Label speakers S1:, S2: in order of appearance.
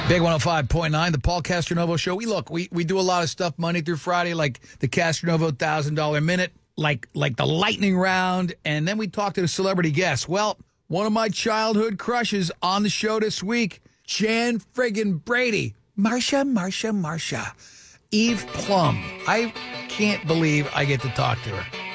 S1: Big 105.9, the Paul Castronovo Show. We do a lot of stuff Monday through Friday, like the Castronovo $1,000 Minute, like the lightning round, and then we talk to the celebrity guests. Well, one of my childhood crushes on the show this week, Jan friggin' Brady. Marsha. Eve Plum. I can't believe I get to talk to her.